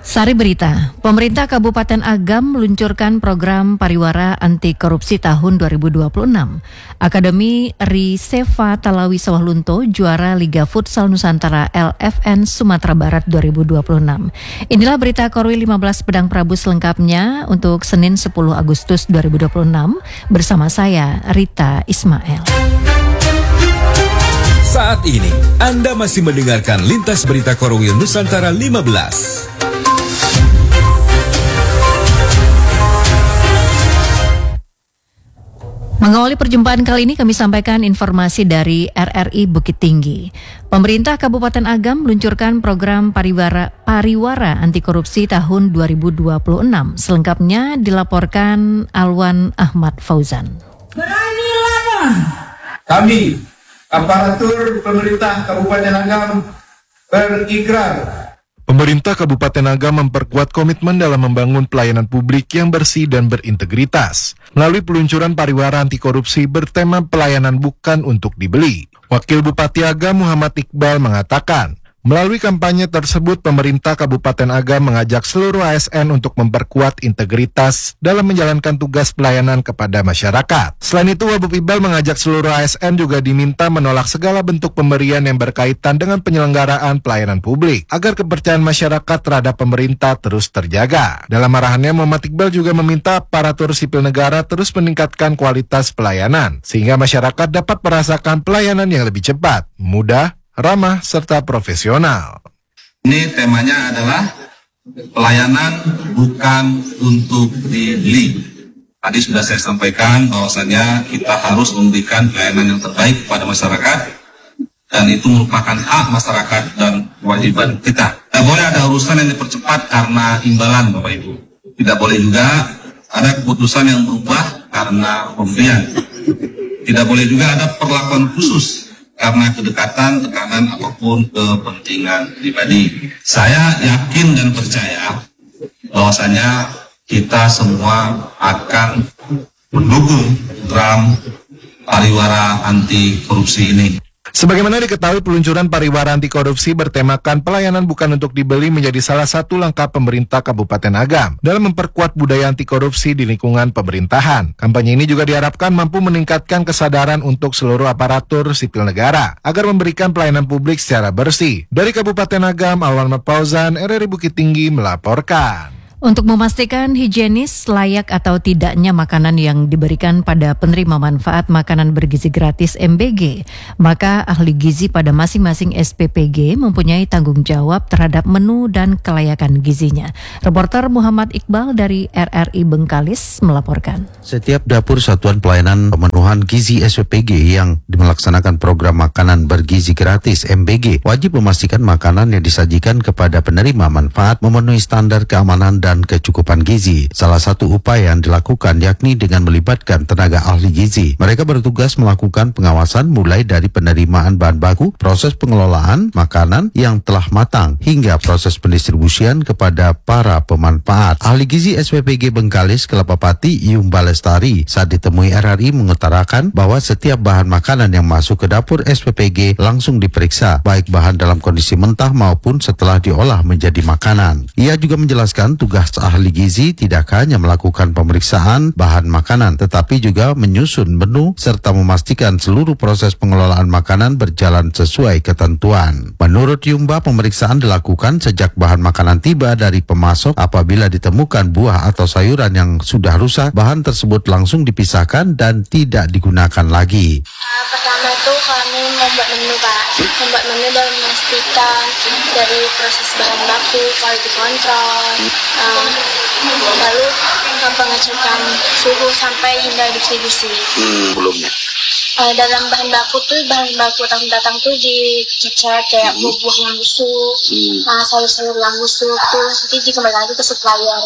Sari berita, pemerintah Kabupaten Agam meluncurkan program pariwara anti korupsi tahun 2026. Akademi Riseva Talawi Sawah Lunto juara Liga Futsal Nusantara LFN Sumatera Barat 2026. Inilah berita Korwil 15 Pedang Prabu selengkapnya untuk Senin 10 Agustus 2026 bersama saya Rita Ismail. Saat ini Anda masih mendengarkan Lintas Berita Korwil Nusantara 15. Mengawali perjumpaan kali ini kami sampaikan informasi dari RRI Bukit Tinggi. Pemerintah Kabupaten Agam meluncurkan program pariwara anti korupsi tahun 2026. Selengkapnya dilaporkan Alwan Ahmad Fauzan. Beranilah kami, aparatur pemerintah Kabupaten Agam, berikrar. Pemerintah Kabupaten Agam memperkuat komitmen dalam membangun pelayanan publik yang bersih dan berintegritas melalui peluncuran pariwara anti korupsi bertema pelayanan bukan untuk dibeli. Wakil Bupati Agam Muhammad Iqbal mengatakan, melalui kampanye tersebut pemerintah Kabupaten Agam mengajak seluruh ASN untuk memperkuat integritas dalam menjalankan tugas pelayanan kepada masyarakat. Selain itu, Wabub Iqbal mengajak seluruh ASN juga diminta menolak segala bentuk pemberian yang berkaitan dengan penyelenggaraan pelayanan publik agar kepercayaan masyarakat terhadap pemerintah terus terjaga. Dalam arahannya, Muhammad Iqbal juga meminta aparatur sipil negara terus meningkatkan kualitas pelayanan sehingga masyarakat dapat merasakan pelayanan yang lebih cepat, mudah, ramah, serta profesional. Ini temanya adalah pelayanan bukan untuk dibeli. Tadi sudah saya sampaikan bahwasanya kita harus memberikan pelayanan yang terbaik kepada masyarakat dan itu merupakan hak masyarakat dan kewajiban kita. Tidak boleh ada urusan yang dipercepat karena imbalan, Bapak Ibu. Tidak boleh juga ada keputusan yang berubah karena pemberian. Tidak boleh juga ada perlakuan khusus karena kedekatan, tekanan, apapun kepentingan pribadi. Saya yakin dan percaya bahwasanya kita semua akan mendukung program pariwara anti korupsi ini. Sebagaimana diketahui, peluncuran pariwara anti korupsi bertemakan pelayanan bukan untuk dibeli menjadi salah satu langkah pemerintah Kabupaten Agam dalam memperkuat budaya anti korupsi di lingkungan pemerintahan. Kampanye ini juga diharapkan mampu meningkatkan kesadaran untuk seluruh aparatur sipil negara agar memberikan pelayanan publik secara bersih. Dari Kabupaten Agam, Alwan Ahmad Fauzan, RRI Bukit Tinggi melaporkan. Untuk memastikan higienis, layak atau tidaknya makanan yang diberikan pada penerima manfaat makanan bergizi gratis MBG, maka ahli gizi pada masing-masing SPPG mempunyai tanggung jawab terhadap menu dan kelayakan gizinya. Reporter Muhammad Iqbal dari RRI Bengkalis melaporkan. Setiap dapur satuan pelayanan pemenuhan gizi SPPG yang melaksanakan program makanan bergizi gratis MBG wajib memastikan makanan yang disajikan kepada penerima manfaat memenuhi standar keamanan dan kecukupan gizi. Salah satu upaya yang dilakukan yakni dengan melibatkan tenaga ahli gizi. Mereka bertugas melakukan pengawasan mulai dari penerimaan bahan baku, proses pengelolaan makanan yang telah matang, hingga proses pendistribusian kepada para pemanfaat. Ahli gizi SPPG Bengkalis Kelapa Pati Yumba Lestari saat ditemui RRI mengutarakan bahwa setiap bahan makanan yang masuk ke dapur SPPG langsung diperiksa, baik bahan dalam kondisi mentah maupun setelah diolah menjadi makanan. Ia juga menjelaskan tugas ahli gizi tidak hanya melakukan pemeriksaan bahan makanan, tetapi juga menyusun menu serta memastikan seluruh proses pengelolaan makanan berjalan sesuai ketentuan. Menurut Yumba, pemeriksaan dilakukan sejak bahan makanan tiba dari pemasok. Apabila ditemukan buah atau sayuran yang sudah rusak, bahan tersebut langsung dipisahkan dan tidak digunakan lagi. Pertama itu kami membuat menu, Pak. Membuat menu dan memastikan dari proses bahan baku, quality control, lalu pengecekan suhu sampai hingga distribusi. Belumnya. Dalam bahan baku datang tuh dicek kayak buah yang busuk, sayur-sayur yang busuk tuh nanti dikembali lagi ke supplier.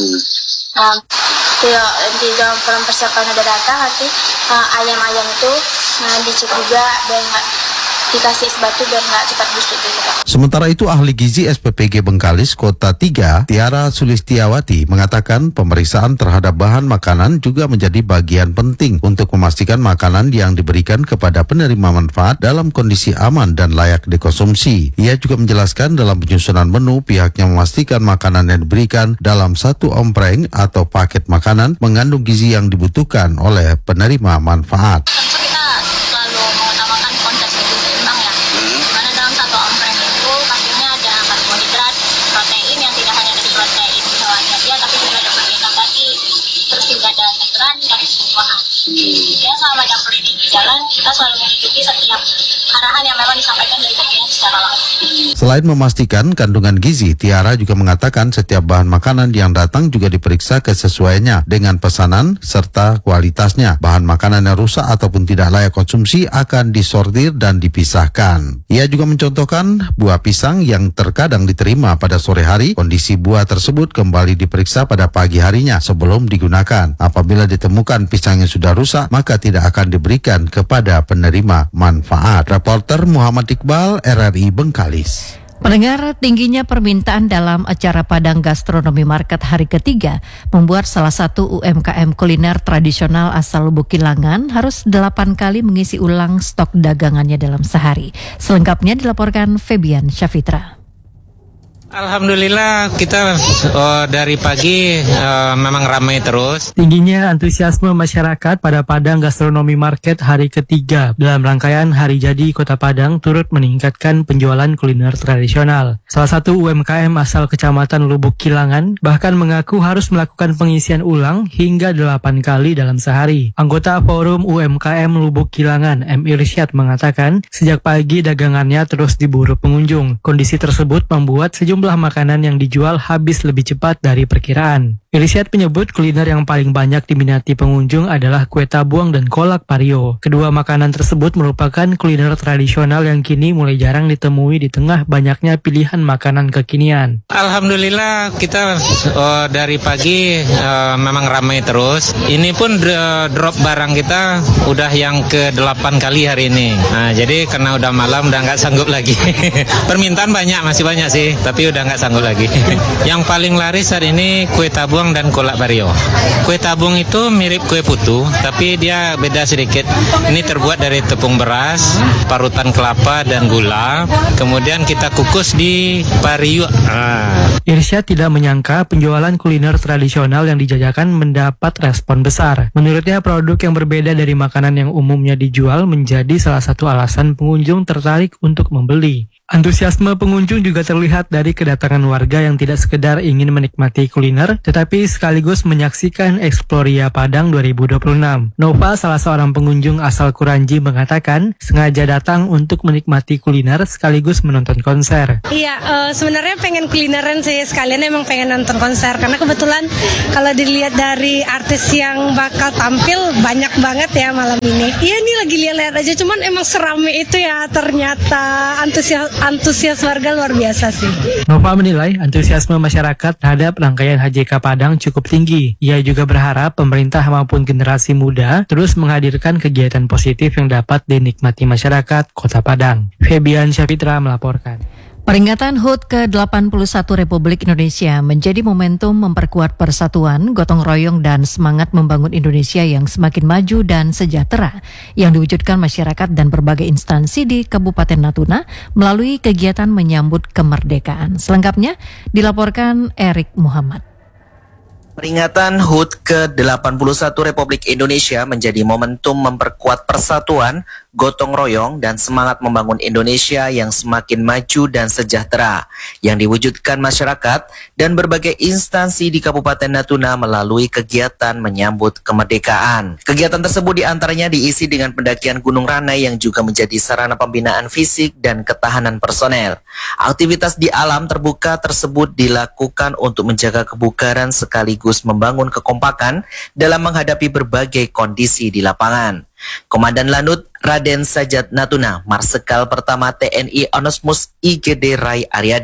Di dalam persiapan ada data nanti ayam-ayam itu dicek juga dan dikasih es batu biar nggak cepat busuk gitu Pak. Sementara itu ahli gizi SPPG Bengkalis Kota 3, Tiara Sulistiawati mengatakan pemeriksaan terhadap bahan makanan juga menjadi bagian penting untuk memastikan makanan yang diberikan kepada penerima manfaat dalam kondisi aman dan layak dikonsumsi. Ia juga menjelaskan dalam penyusunan menu pihaknya memastikan makanan yang diberikan dalam satu ompreng atau paket makanan mengandung gizi yang dibutuhkan oleh penerima manfaat. Tentu kita selalu mengutamakan konsep gizi seimbang ya. Karena dalam satu ompreng itu pastinya ada karbohidrat, protein yang tidak hanya dari protein hewan saja, tapi juga ada protein nabati. Terus juga ada sayuran dan buah-buahan. Ya selama dapur ini berjalan, kita selalu mengikuti setiap arahan yang memang disampaikan dari bagian secara langsung. Selain memastikan kandungan gizi, Tiara juga mengatakan setiap bahan makanan yang datang juga diperiksa kesesuaiannya dengan pesanan serta kualitasnya. Bahan makanan yang rusak ataupun tidak layak konsumsi akan disortir dan dipisahkan. Ia juga mencontohkan buah pisang yang terkadang diterima pada sore hari, kondisi buah tersebut kembali diperiksa pada pagi harinya sebelum digunakan. Apabila ditemukan pisang yang sudah rusak, maka tidak akan diberikan kepada penerima manfaat. Reporter Muhammad Iqbal, RRI Bengkalis. Pendengar, tingginya permintaan dalam acara Padang Gastronomi Market hari ketiga membuat salah satu UMKM kuliner tradisional asal Lubuk Kilangan harus 8 kali mengisi ulang stok dagangannya dalam sehari. Selengkapnya dilaporkan Febian Syafitra. Alhamdulillah kita dari pagi memang ramai terus. Tingginya antusiasme masyarakat pada Padang Gastronomi Market hari ketiga dalam rangkaian Hari Jadi Kota Padang turut meningkatkan penjualan kuliner tradisional. Salah satu UMKM asal Kecamatan Lubuk Kilangan bahkan mengaku harus melakukan pengisian ulang hingga 8 kali dalam sehari. Anggota Forum UMKM Lubuk Kilangan, M. Irsyad mengatakan sejak pagi dagangannya terus diburu pengunjung. Kondisi tersebut membuat sejumlah makanan yang dijual habis lebih cepat dari perkiraan. Irsyad menyebut kuliner yang paling banyak diminati pengunjung adalah kue tabuang dan kolak pario. Kedua makanan tersebut merupakan kuliner tradisional yang kini mulai jarang ditemui di tengah banyaknya pilihan makanan kekinian. Alhamdulillah kita dari pagi memang ramai terus. Ini pun drop barang kita udah yang ke-8 kali hari ini. Nah, jadi karena udah malam udah nggak sanggup lagi. Permintaan banyak, masih banyak sih, tapi udah nggak sanggup lagi. Yang paling laris hari ini kue tabuang dan kolak pario. Kue tabung itu mirip kue putu, tapi dia beda sedikit. Ini terbuat dari tepung beras, parutan kelapa dan gula. Kemudian kita kukus di pario. Irsyad tidak menyangka penjualan kuliner tradisional yang dijajakan mendapat respon besar. Menurutnya produk yang berbeda dari makanan yang umumnya dijual menjadi salah satu alasan pengunjung tertarik untuk membeli. Antusiasme pengunjung juga terlihat dari kedatangan warga yang tidak sekedar ingin menikmati kuliner, tetapi sekaligus menyaksikan Exploria Padang 2026. Nova, salah seorang pengunjung asal Kuranji, mengatakan sengaja datang untuk menikmati kuliner sekaligus menonton konser. Iya, sebenarnya pengen kulineran sih, sekalian emang pengen nonton konser. Karena kebetulan kalau dilihat dari artis yang bakal tampil, banyak banget ya malam ini. Iya, ini lagi lihat-lihat aja, cuman emang serame itu ya, ternyata antusias warga luar biasa sih. Nova menilai antusiasme masyarakat terhadap rangkaian HJK Padang cukup tinggi. Ia juga berharap pemerintah maupun generasi muda terus menghadirkan kegiatan positif yang dapat dinikmati masyarakat Kota Padang. Febian Syafitra melaporkan. Peringatan HUT ke-81 Republik Indonesia menjadi momentum memperkuat persatuan, gotong royong dan semangat membangun Indonesia yang semakin maju dan sejahtera yang diwujudkan masyarakat dan berbagai instansi di Kabupaten Natuna melalui kegiatan menyambut kemerdekaan. Selengkapnya dilaporkan Erik Muhammad. Peringatan HUT ke-81 Republik Indonesia menjadi momentum memperkuat persatuan, gotong royong, dan semangat membangun Indonesia yang semakin maju dan sejahtera, yang diwujudkan masyarakat dan berbagai instansi di Kabupaten Natuna melalui kegiatan menyambut kemerdekaan. Kegiatan tersebut diantaranya diisi dengan pendakian Gunung Ranai yang juga menjadi sarana pembinaan fisik dan ketahanan personel. Aktivitas di alam terbuka tersebut dilakukan untuk menjaga kebugaran sekaligus membangun kekompakan dalam menghadapi berbagai kondisi di lapangan. Komandan Lanut Raden Sajat Natuna, Marsekal Pertama TNI Onesmus IGD Rai Aryadi,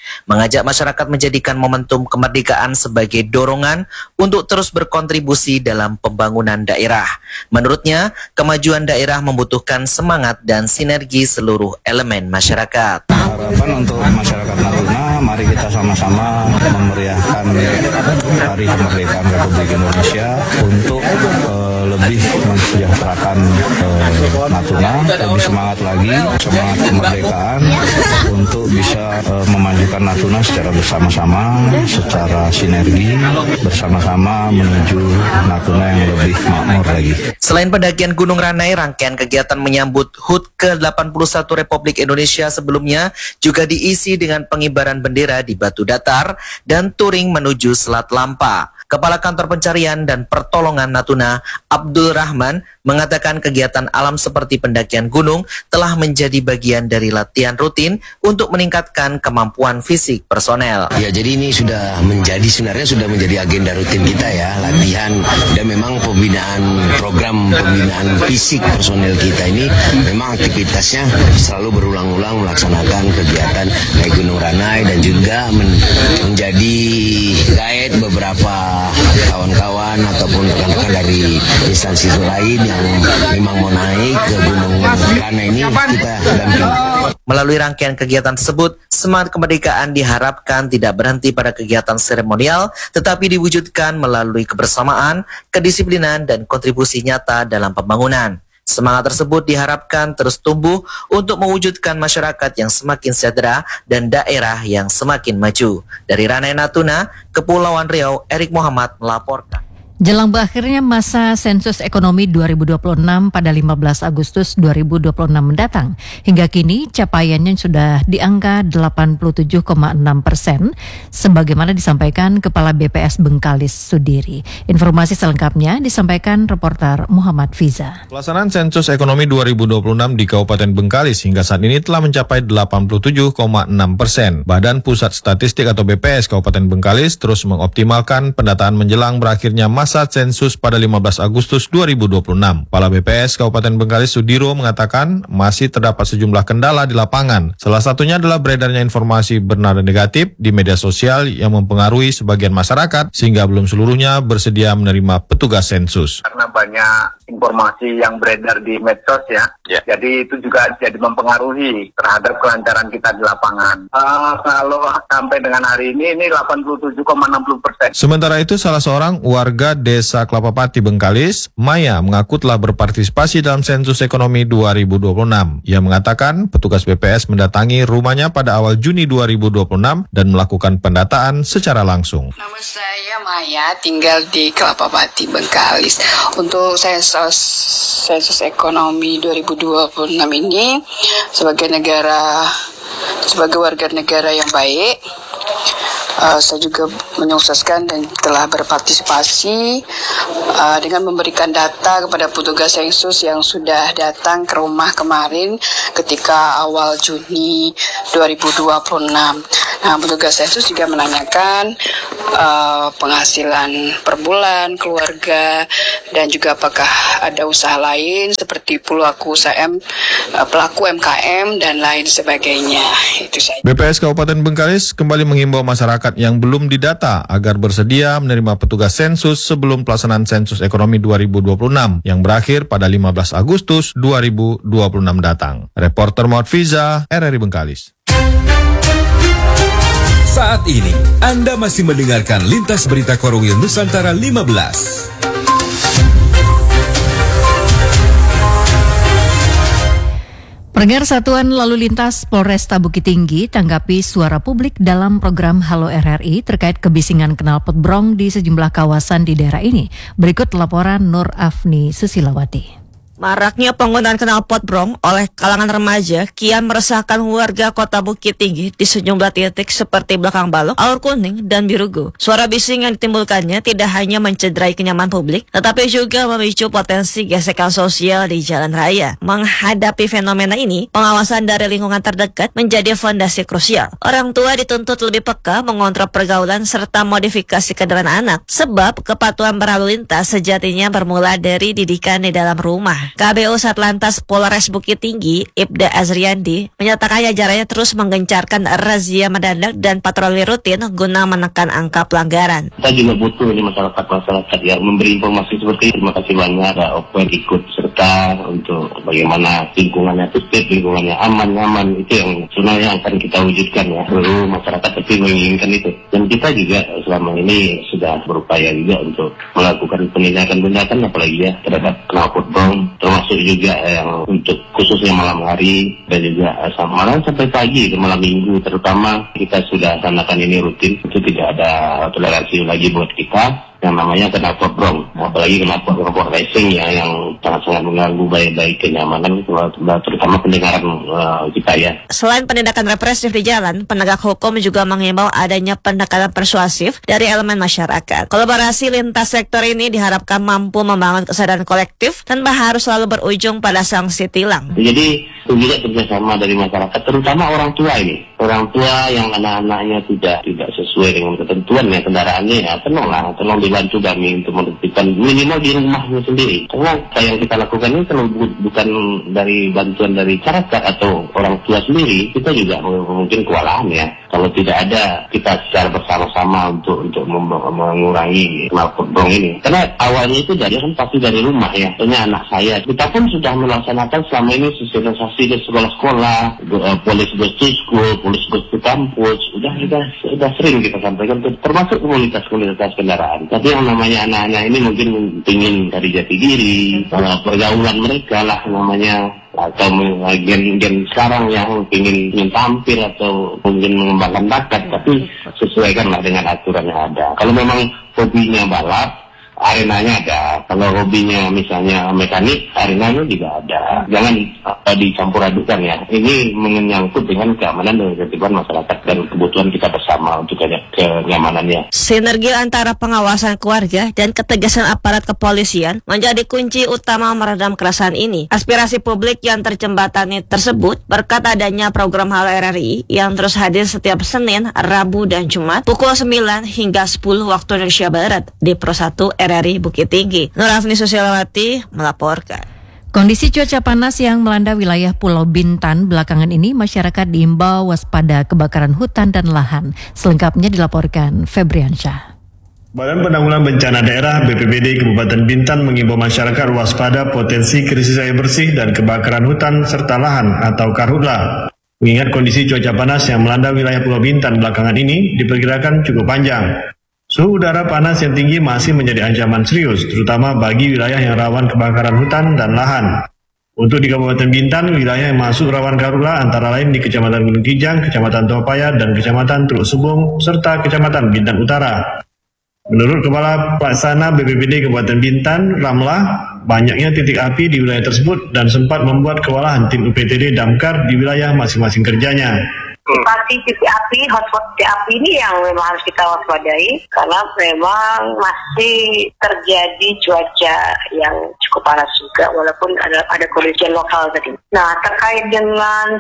mengajak masyarakat menjadikan momentum kemerdekaan sebagai dorongan untuk terus berkontribusi dalam pembangunan daerah. Menurutnya, kemajuan daerah membutuhkan semangat dan sinergi seluruh elemen masyarakat. Harapan untuk masyarakat Natuna, mari kita sama-sama memeriahkan Hari Kemerdekaan Republik Indonesia untuk lebih mensejahterakan Natuna, lebih semangat lagi, semangat kemerdekaan untuk bisa memajukan Natuna secara bersama-sama, secara sinergi, bersama-sama menuju Natuna yang lebih makmur lagi. Selain pendakian Gunung Ranai, rangkaian kegiatan menyambut HUT ke-81 Republik Indonesia sebelumnya juga diisi dengan pengibaran bendera di Batu Datar dan touring menuju Selat Lampa. Kepala Kantor Pencarian dan Pertolongan Natuna, Abdul Rahman, mengatakan kegiatan alam seperti pendakian gunung telah menjadi bagian dari latihan rutin untuk meningkatkan kemampuan fisik personel. Ya, jadi ini sebenarnya sudah menjadi agenda rutin kita ya, latihan, dan memang program pembinaan fisik personel kita ini memang aktivitasnya selalu berulang-ulang melaksanakan kegiatan naik Gunung Ranai dan juga menjadi guide beberapa kawan-kawan ataupun rekan-rekan dari instansi lain yang memang mau naik ke Gunung Ranai ini, kita dampingi. Melalui rangkaian kegiatan tersebut, semangat kemerdekaan diharapkan tidak berhenti pada kegiatan seremonial, tetapi diwujudkan melalui kebersamaan, kedisiplinan, dan kontribusi nyata dalam pembangunan. Semangat tersebut diharapkan terus tumbuh untuk mewujudkan masyarakat yang semakin sejahtera dan daerah yang semakin maju. Dari Ranai Natuna, Kepulauan Riau, Erik Muhammad melaporkan. Jelang berakhirnya masa sensus ekonomi 2026 pada 15 Agustus 2026 mendatang, hingga kini capaiannya sudah di angka 87,6%, sebagaimana disampaikan Kepala BPS Bengkalis Sudiri. Informasi selengkapnya disampaikan reporter Muhammad Fiza. Pelaksanaan sensus ekonomi 2026 di Kabupaten Bengkalis hingga saat ini telah mencapai 87,6%. Badan Pusat Statistik atau BPS Kabupaten Bengkalis terus mengoptimalkan pendataan menjelang berakhirnya masa sensus pada 15 Agustus 2026. Kepala BPS Kabupaten Bengkalis Sudiro mengatakan masih terdapat sejumlah kendala di lapangan. Salah satunya adalah beredarnya informasi bernada negatif di media sosial yang mempengaruhi sebagian masyarakat sehingga belum seluruhnya bersedia menerima petugas sensus. Karena banyak informasi yang beredar di medsos ya. Jadi itu juga jadi mempengaruhi terhadap kelancaran kita di lapangan. Kalau sampai dengan hari ini 87,60%. Sementara itu salah seorang warga Desa Kelapa Pati Bengkalis, Maya, mengaku telah berpartisipasi dalam sensus ekonomi 2026. Ia mengatakan petugas BPS mendatangi rumahnya pada awal Juni 2026 dan melakukan pendataan secara langsung. Nama saya Maya, tinggal di Kelapa Pati Bengkalis. Untuk sensus ekonomi 2026 ini sebagai warga negara yang baik, saya juga menyukseskan dan telah berpartisipasi dengan memberikan data kepada petugas sensus yang sudah datang ke rumah kemarin ketika awal Juni 2026. Nah, petugas sensus juga menanyakan penghasilan per bulan keluarga dan juga apakah ada usaha lain seperti pelaku UMKM dan lain sebagainya. Itu saja. BPS Kabupaten Bengkalis kembali menghimbau masyarakat yang belum didata agar bersedia menerima petugas sensus sebelum pelaksanaan sensus ekonomi 2026 yang berakhir pada 15 Agustus 2026 datang. Reporter Muhammad Fiza, RRI Bengkalis. Saat ini, Anda masih mendengarkan Lintas Berita Korwil Nusantara 15. Pendengar Satuan Lalu Lintas Polresta Bukit Tinggi tanggapi suara publik dalam program Halo RRI terkait kebisingan knalpot brong di sejumlah kawasan di daerah ini. Berikut laporan Nur Afni Susilawati. Maraknya penggunaan knalpot brong oleh kalangan remaja kian meresahkan warga Kota Bukit Tinggi di sejumlah titik seperti Belakang Balok, Aur Kuning, dan Birugo. Suara bising yang ditimbulkannya tidak hanya mencederai kenyamanan publik, tetapi juga memicu potensi gesekan sosial di jalan raya. Menghadapi fenomena ini, pengawasan dari lingkungan terdekat menjadi fondasi krusial. Orang tua dituntut lebih peka mengontrol pergaulan serta modifikasi kendaraan anak, sebab kepatuhan berlalu lintas sejatinya bermula dari didikan di dalam rumah. KBU Satlantas Polres Bukit Tinggi, Ibda Azriandi, menyatakan jajarannya terus menggencarkan razia mendadak dan patroli rutin guna menekan angka pelanggaran. Kita juga butuh ini masyarakat yang memberi informasi seperti terima kasih banyak ada Open ikut serta untuk bagaimana lingkungannya tertib, lingkungannya aman, nyaman, itu yang sebenarnya akan kita wujudkan ya. Seluruh masyarakat pasti menginginkan itu. Dan kita juga selama ini sudah berupaya juga untuk melakukan penindakan apalagi ya terhadap knalpot brong, termasuk juga yang untuk khususnya malam hari dan juga malam sampai pagi ke malam minggu terutama kita sudah laksanakan ini rutin. Itu tidak ada toleransi lagi buat kita yang namanya knalpot brong, apalagi knalpot racing ya yang sangat-sangat mengganggu baik kenyamanan terutama pendengaran kita ya. Selain penindakan represif di jalan, penegak hukum juga mengimbau adanya pendekatan persuasif dari elemen masyarakat. Kolaborasi lintas sektor ini diharapkan mampu membangun kesadaran kolektif tanpa harus selalu berujung pada sanksi tilang. Jadi juga kerjasama dari masyarakat, terutama orang tua ini. Orang tua yang anak-anaknya tidak sesuai dengan ketentuannya kendaraannya ya tolong dibantu kami untuk menertibkan minimal di rumahnya sendiri. Karena yang kita lakukan ini kalau bukan dari bantuan dari masyarakat atau orang tua sendiri, kita juga mungkin kewalahan ya. Kalau tidak ada kita secara bersama-sama untuk mengurangi knalpot brong ini. Karena awalnya itu pasti dari rumah ya. Soalnya anak saya, kita pun sudah melaksanakan selama ini sosialisasi di sekolah-sekolah, polis bus to school, polis bus to kampus, sudah sering kita sampaikan, termasuk komunitas kendaraan. Tapi yang namanya anak-anak ini mungkin ingin dari jati diri, pergaulan mereka lah namanya, atau gen sekarang yang ingin tampil atau mungkin mengembangkan bakat, tapi sesuaikanlah dengan aturan yang ada. Kalau memang hobinya balap, arenanya ada. Kalau hobinya misalnya mekanik, arenanya juga ada. Jangan dicampur adukan ya. Ini menyangkut dengan keamanan dan ketertiban masyarakat dan kebutuhan kita bersama untuk kenyamanannya. Sinergi antara pengawasan keluarga dan ketegasan aparat kepolisian menjadi kunci utama meredam keresahan ini. Aspirasi publik yang terjembatani tersebut berkat adanya program Halo RRI yang terus hadir setiap Senin, Rabu, dan Jumat pukul 9 hingga 10 waktu Indonesia Barat di Pro 1 RRI Bukit Tinggi. Nurafni Susialawati melaporkan. Kondisi cuaca panas yang melanda wilayah Pulau Bintan belakangan ini, masyarakat diimbau waspada kebakaran hutan dan lahan. Selengkapnya dilaporkan Febriansyah. Badan Penanggulangan Bencana Daerah BPBD Kabupaten Bintan mengimbau masyarakat waspada potensi krisis air bersih dan kebakaran hutan serta lahan atau karhutla. Mengingat kondisi cuaca panas yang melanda wilayah Pulau Bintan belakangan ini diperkirakan cukup panjang. Suhu udara panas yang tinggi masih menjadi ancaman serius, terutama bagi wilayah yang rawan kebakaran hutan dan lahan. Untuk di Kabupaten Bintan, wilayah yang masuk rawan karhutla antara lain di Kecamatan Gunung Kijang, Kecamatan Topaya, dan Kecamatan Teluk Subung, serta Kecamatan Bintan Utara. Menurut Kepala Pelaksana BPBD Kabupaten Bintan, Ramlah, banyaknya titik api di wilayah tersebut dan sempat membuat kewalahan tim UPTD Damkar di wilayah masing-masing kerjanya. Pasti titik api, hotspot titik api ini yang memang harus kita waspadai karena memang masih terjadi cuaca yang cukup panas juga walaupun ada kondisi lokal tadi. Nah, terkait dengan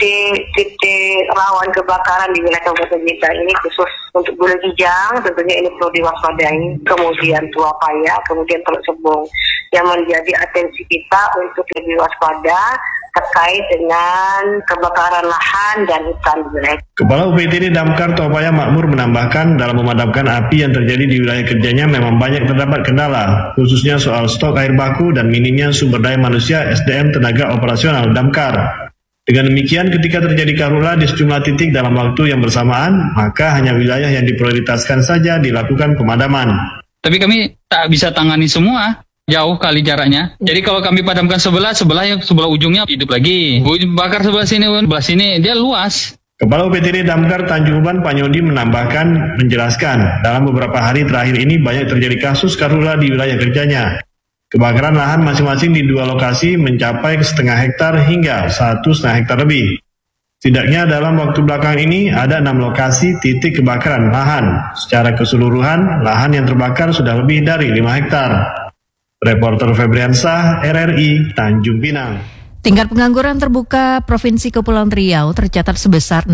titik rawan kebakaran di wilayah Kabupaten Bintan ini khusus untuk Gunung Kijang, tentunya ini perlu diwaspadai. Kemudian Tuapaya, kemudian Teluk Subung yang menjadi atensi kita untuk lebih waspada terkait dengan kebakaran lahan dan hutan di wilayah. Kepala UPTD Damkar Topaya Makmur menambahkan dalam memadamkan api yang terjadi di wilayah kerjanya memang banyak terdapat kendala, khususnya soal stok air baku dan minimnya sumber daya manusia SDM tenaga operasional Damkar. Dengan demikian, ketika terjadi karhutla di sejumlah titik dalam waktu yang bersamaan, maka hanya wilayah yang diprioritaskan saja dilakukan pemadaman. Tapi kami tak bisa tangani semua. Jauh kali jaraknya. Jadi kalau kami padamkan sebelah ujungnya hidup lagi. Bakar sebelah sini, dia luas. Kepala UPTD Damkar Tanjung Uban Panyodi menjelaskan, dalam beberapa hari terakhir ini banyak terjadi kasus karhutla di wilayah kerjanya. Kebakaran lahan masing-masing di 2 lokasi mencapai setengah hektar hingga 1,5 hektar lebih. Setidaknya dalam waktu belakang ini ada 6 lokasi titik kebakaran lahan. Secara keseluruhan, lahan yang terbakar sudah lebih dari 5 hektar. Reporter Febriansyah, RRI, Tanjung Pinang. Tingkat pengangguran terbuka Provinsi Kepulauan Riau tercatat sebesar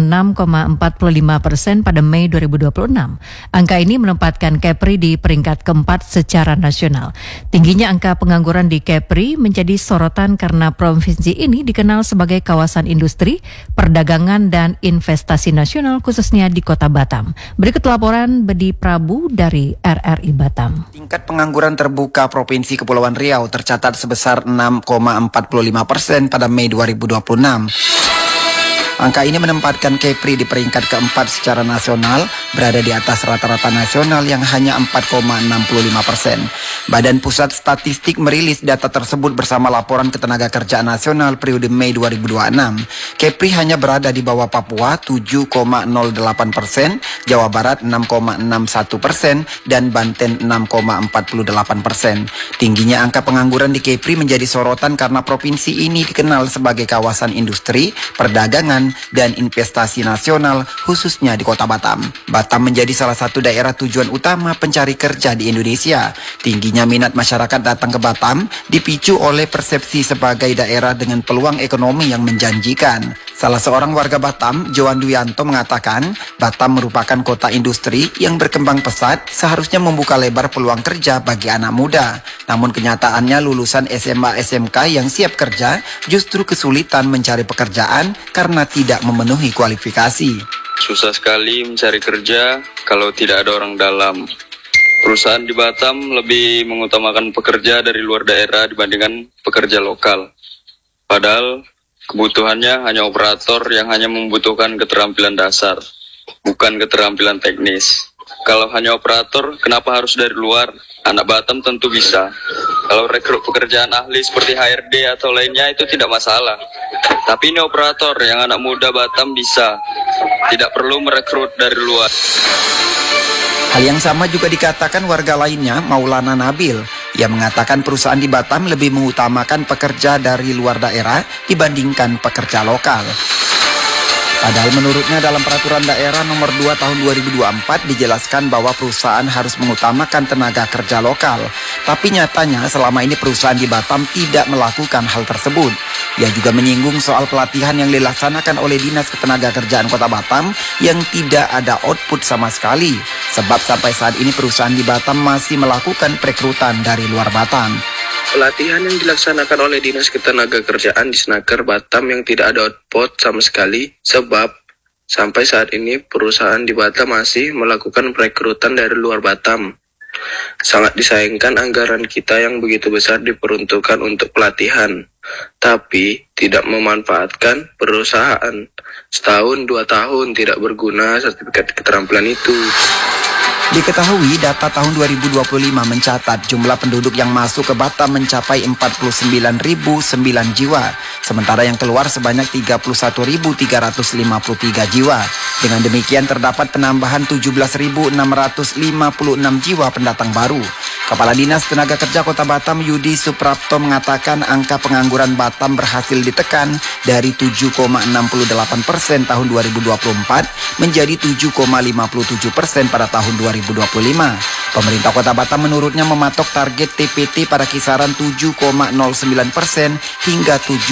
6,45% pada Mei 2026. Angka ini menempatkan Kepri di peringkat keempat secara nasional. Tingginya angka pengangguran di Kepri menjadi sorotan karena provinsi ini dikenal sebagai kawasan industri, perdagangan, dan investasi nasional khususnya di Kota Batam. Berikut laporan Bedi Prabu dari RRI Batam. Tingkat pengangguran terbuka Provinsi Kepulauan Riau tercatat sebesar 6,45% pada Mei 2026. Angka ini menempatkan Kepri di peringkat keempat secara nasional, berada di atas rata-rata nasional yang hanya 4,65%. Badan Pusat Statistik merilis data tersebut bersama laporan Ketenagakerjaan Nasional periode Mei 2026. Kepri hanya berada di bawah Papua 7,08%, Jawa Barat 6,61%, dan Banten 6,48%. Tingginya angka pengangguran di Kepri menjadi sorotan karena provinsi ini dikenal sebagai kawasan industri, perdagangan, dan investasi nasional khususnya di Kota Batam. Batam menjadi salah satu daerah tujuan utama pencari kerja di Indonesia. Tingginya minat masyarakat datang ke Batam dipicu oleh persepsi sebagai daerah dengan peluang ekonomi yang menjanjikan. Salah seorang warga Batam, Joan Duyanto, mengatakan Batam merupakan kota industri yang berkembang pesat, seharusnya membuka lebar peluang kerja bagi anak muda. Namun kenyataannya lulusan SMA SMK yang siap kerja justru kesulitan mencari pekerjaan karena tidak memenuhi kualifikasi. Susah sekali mencari kerja kalau tidak ada orang dalam. Perusahaan di Batam lebih mengutamakan pekerja dari luar daerah dibandingkan pekerja lokal. Padahal kebutuhannya hanya operator yang hanya membutuhkan keterampilan dasar, bukan keterampilan teknis. Kalau hanya operator, kenapa harus dari luar? Anak Batam tentu bisa. Kalau rekrut pekerjaan ahli seperti HRD atau lainnya itu tidak masalah. Tapi ini operator yang anak muda Batam bisa. Tidak perlu merekrut dari luar. Hal yang sama juga dikatakan warga lainnya, Maulana Nabil. Ia mengatakan perusahaan di Batam lebih mengutamakan pekerja dari luar daerah dibandingkan pekerja lokal. Padahal menurutnya dalam peraturan daerah nomor 2 tahun 2024 dijelaskan bahwa perusahaan harus mengutamakan tenaga kerja lokal. Tapi nyatanya selama ini perusahaan di Batam tidak melakukan hal tersebut. Ia juga menyinggung soal pelatihan yang dilaksanakan oleh Dinas Ketenagakerjaan Kota Batam yang tidak ada output sama sekali. Sebab sampai saat ini perusahaan di Batam masih melakukan perekrutan dari luar Batam. Pelatihan yang dilaksanakan oleh Dinas Ketenagakerjaan di Snaker Batam yang tidak ada output sama sekali, sebab sampai saat ini perusahaan di Batam masih melakukan perekrutan dari luar Batam. Sangat disayangkan anggaran kita yang begitu besar diperuntukkan untuk pelatihan, tapi tidak memanfaatkan perusahaan. Setahun 2 tahun tidak berguna sertifikat keterampilan itu. Diketahui data tahun 2025 mencatat jumlah penduduk yang masuk ke Batam mencapai 49.009 jiwa, sementara yang keluar sebanyak 31.353 jiwa. Dengan demikian terdapat penambahan 17.656 jiwa pendatang baru. Kepala Dinas Tenaga Kerja Kota Batam Yudi Suprapto mengatakan angka pengangguran Batam berhasil ditekan dari 7,68% tahun 2024 menjadi 7,57% pada tahun 2025. Pemerintah Kota Batam menurutnya mematok target TPT pada kisaran 7,09% hingga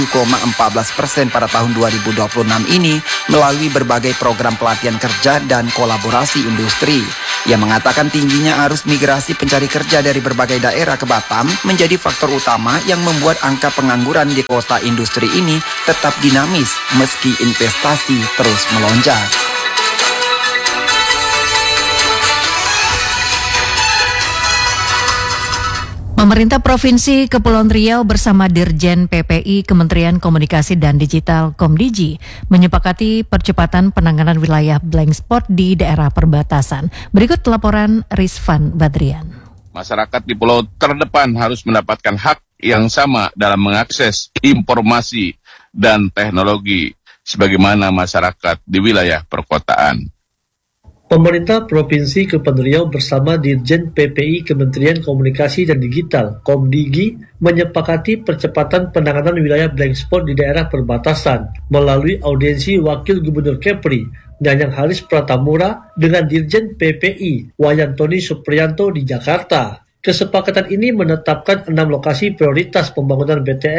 7,14% pada tahun 2026 ini melalui berbagai program pelatihan kerja dan kolaborasi industri. Ia mengatakan tingginya arus migrasi pencari kerja dari berbagai daerah ke Batam menjadi faktor utama yang membuat angka pengangguran di kota industri ini tetap dinamis meski investasi terus melonjak. Pemerintah Provinsi Kepulauan Riau bersama Dirjen PPI Kementerian Komunikasi dan Digital Komdigi menyepakati percepatan penanganan wilayah blank spot di daerah perbatasan. Berikut laporan Rizvan Badrian. Masyarakat di pulau terdepan harus mendapatkan hak yang sama dalam mengakses informasi dan teknologi sebagaimana masyarakat di wilayah perkotaan. Pemerintah Provinsi Kepulauan Riau bersama Dirjen PPI Kementerian Komunikasi dan Digital Komdigi menyepakati percepatan penanganan wilayah blank spot di daerah perbatasan melalui audiensi Wakil Gubernur Kepri Nyanyang Haris Pratamura dengan Dirjen PPI Wayantoni Supriyanto di Jakarta. Kesepakatan ini menetapkan 6 lokasi prioritas pembangunan BTS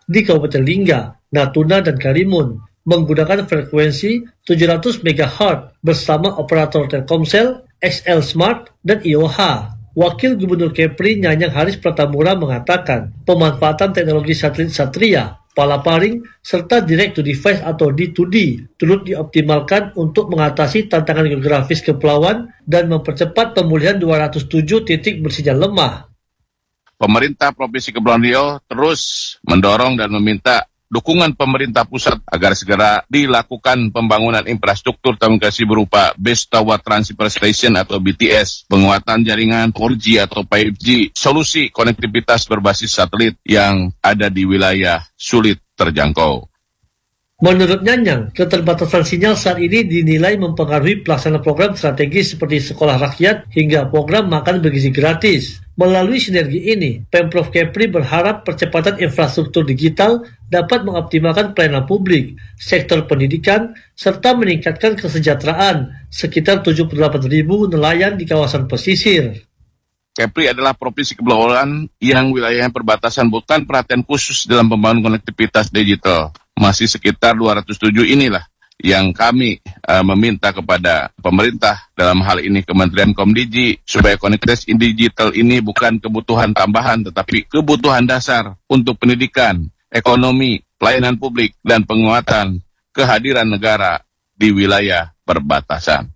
di Kabupaten Lingga, Natuna, dan Karimun menggunakan frekuensi 700 MHz bersama operator Telkomsel, XL Smart, dan IOH. Wakil Gubernur Kepri Nyanyang Haris Pratamura mengatakan pemanfaatan teknologi satelit Satria, Palaparing, serta Direct to Device atau D2D turut dioptimalkan untuk mengatasi tantangan geografis kepulauan dan mempercepat pemulihan 207 titik bersinyal lemah. Pemerintah Provinsi Kepulauan Riau terus mendorong dan meminta dukungan pemerintah pusat agar segera dilakukan pembangunan infrastruktur telekomunikasi berupa Base Tower Transceiver Station atau BTS, penguatan jaringan 4G atau 5G, solusi konektivitas berbasis satelit yang ada di wilayah sulit terjangkau. Menurut Nyanyang, keterbatasan sinyal saat ini dinilai mempengaruhi pelaksanaan program strategis seperti sekolah rakyat hingga program makan bergizi gratis. Melalui sinergi ini, Pemprov Kepri berharap percepatan infrastruktur digital dapat mengoptimalkan pelayanan publik, sektor pendidikan, serta meningkatkan kesejahteraan sekitar 78.000 nelayan di kawasan pesisir. Kepri adalah provinsi kepulauan yang wilayahnya perbatasan bukan perhatian khusus dalam pembangunan konektivitas digital. Masih sekitar 207 inilah yang kami meminta kepada pemerintah, dalam hal ini Kementerian Komdigi, supaya konektivitas digital ini bukan kebutuhan tambahan tetapi kebutuhan dasar untuk pendidikan, ekonomi, pelayanan publik, dan penguatan kehadiran negara di wilayah perbatasan.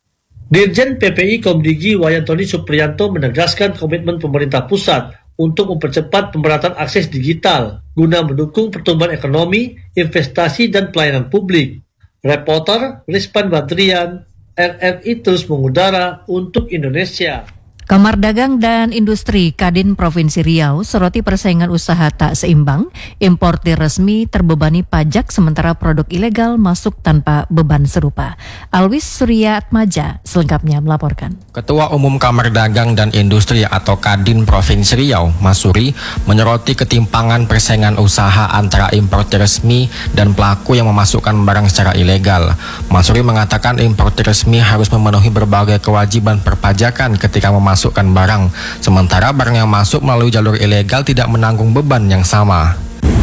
Dirjen PPI Komdigi Wayantoni Supriyanto menegaskan komitmen pemerintah pusat untuk mempercepat pemerataan akses digital guna mendukung pertumbuhan ekonomi, investasi, dan pelayanan publik. Reporter Rizpan Badrian, RRI terus mengudara untuk Indonesia. Kamar Dagang dan Industri Kadin Provinsi Riau soroti persaingan usaha tak seimbang, importir resmi terbebani pajak sementara produk ilegal masuk tanpa beban serupa. Alwis Surya Atmaja selengkapnya melaporkan. Ketua Umum Kamar Dagang dan Industri atau Kadin Provinsi Riau, Masuri, menyoroti ketimpangan persaingan usaha antara importir resmi dan pelaku yang memasukkan barang secara ilegal. Masuri mengatakan importir resmi harus memenuhi berbagai kewajiban perpajakan ketika memasukkan barang, sementara barang yang masuk melalui jalur ilegal tidak menanggung beban yang sama.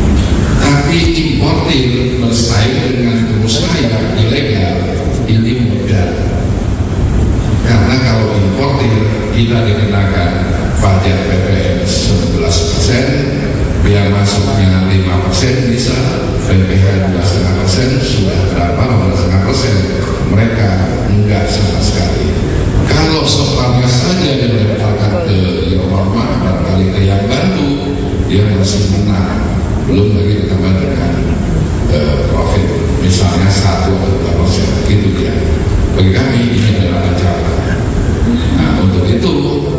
Tapi importir bersaing dengan pengusaha yang ilegal ini mudah, karena kalau importir tidak dikenakan pajak PPN 11%, biaya masuknya 5% bisa, PPh 2,5% sudah berapa 12,5%, mereka enggak sama sekali. Kalau soalnya saja dilemparkan ke Yorma, barangkali ke yang bantu, dia masih menang. Belum lagi ditambah dengan profit, misalnya 1 atau 2%, gitu ya. Bagi kami ini adalah ancaman. Nah, untuk itu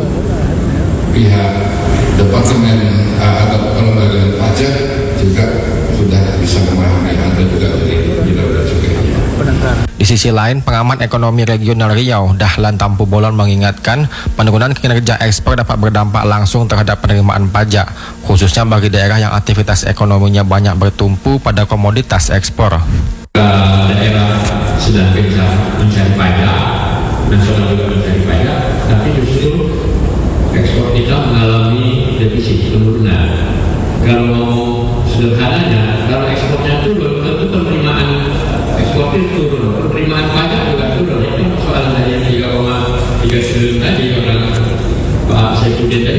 pihak Departemen atau Kelembagaan Pajak juga sudah bisa memahami, ada juga dari Bidang dan Cukainya. Di sisi lain, pengamat ekonomi regional Riau, Dahlan Tampu Bolon mengingatkan penurunan kinerja ekspor dapat berdampak langsung terhadap penerimaan pajak, khususnya bagi daerah yang aktivitas ekonominya banyak bertumpu pada komoditas ekspor. Daerah sudah bisa mencari pajak, nasional juga mencari pajak, tapi justru ekspor kita mengalami defisit penurunan. Kalau sederhananya, kalau ekspornya turun, tentu penerimaan ekspornya turun, penerimaan pajak juga turun. Itu soalan dari 3,3 triliun tadi orang Pak Saifuddin tadi